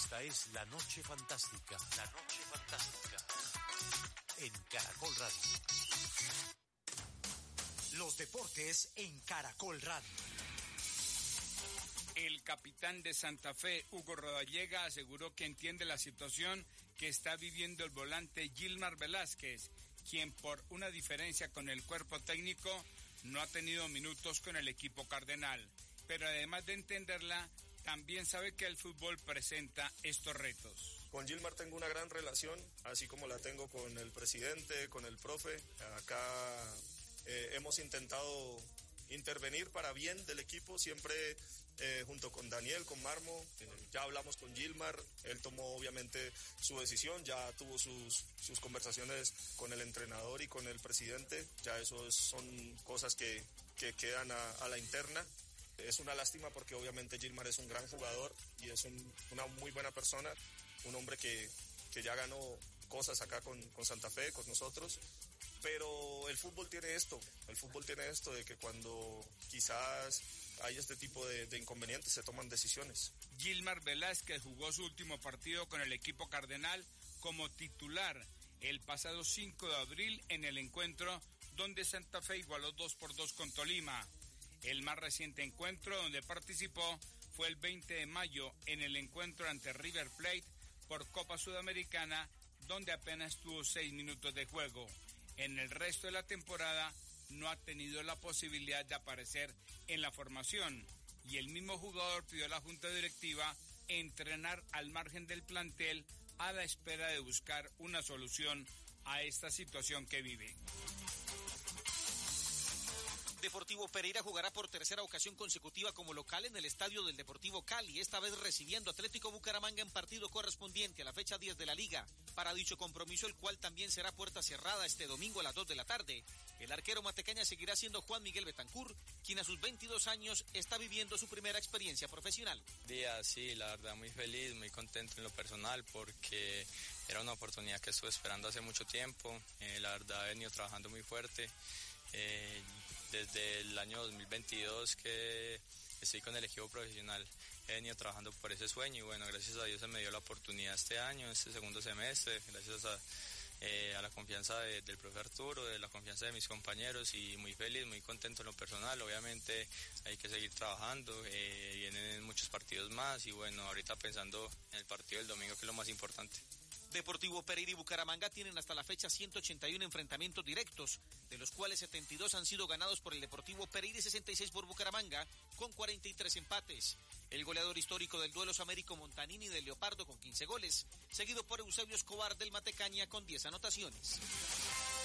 Esta es La Noche Fantástica. La Noche Fantástica. En Caracol Radio. Los deportes en Caracol Radio. El capitán de Santa Fe, Hugo Rodallega, aseguró que entiende la situación que está viviendo el volante Gilmar Velázquez, quien por una diferencia con el cuerpo técnico no ha tenido minutos con el equipo cardenal. Pero además de entenderla, también sabe que el fútbol presenta estos retos. Con Gilmar tengo una gran relación, así como la tengo con el presidente, con el profe. Acá hemos intentado intervenir para bien del equipo, siempre junto con Daniel, con Marmo. Ya hablamos con Gilmar, él tomó obviamente su decisión, ya tuvo sus conversaciones con el entrenador y con el presidente. Ya eso son cosas que quedan a la interna. Es una lástima porque obviamente Gilmar es un gran jugador y es una muy buena persona, un hombre que ya ganó cosas acá con Santa Fe, con nosotros. Pero el fútbol tiene esto de que cuando quizás hay este tipo de inconvenientes se toman decisiones. Gilmar Velázquez jugó su último partido con el equipo cardenal como titular el pasado 5 de abril en el encuentro donde Santa Fe igualó 2-2 con Tolima. El más reciente encuentro donde participó fue el 20 de mayo en el encuentro ante River Plate por Copa Sudamericana, donde apenas tuvo 6 minutos de juego. En el resto de la temporada no ha tenido la posibilidad de aparecer en la formación y el mismo jugador pidió a la junta directiva entrenar al margen del plantel a la espera de buscar una solución a esta situación que vive. Deportivo Pereira jugará por tercera ocasión consecutiva como local en el estadio del Deportivo Cali, esta vez recibiendo Atlético Bucaramanga en partido correspondiente a la fecha 10 de la Liga. Para dicho compromiso, el cual también será puerta cerrada este domingo a las 2 de la tarde, el arquero matecaña seguirá siendo Juan Miguel Betancur, quien a sus 22 años está viviendo su primera experiencia profesional. Sí, la verdad muy feliz, muy contento en lo personal porque era una oportunidad que estuve esperando hace mucho tiempo. La verdad he venido trabajando muy fuerte. Desde el año 2022 que estoy con el equipo profesional he venido trabajando por ese sueño y bueno, gracias a Dios se me dio la oportunidad este año, este segundo semestre, gracias a la confianza del profe Arturo, de la confianza de mis compañeros y muy feliz, muy contento en lo personal. Obviamente hay que seguir trabajando, vienen muchos partidos más y bueno, ahorita pensando en el partido del domingo que es lo más importante. Deportivo Pereira y Bucaramanga tienen hasta la fecha 181 enfrentamientos directos, de los cuales 72 han sido ganados por el Deportivo Pereira y 66 por Bucaramanga, con 43 empates. El goleador histórico del duelo es Américo Montanini del Leopardo con 15 goles, seguido por Eusebio Escobar del Matecaña con 10 anotaciones.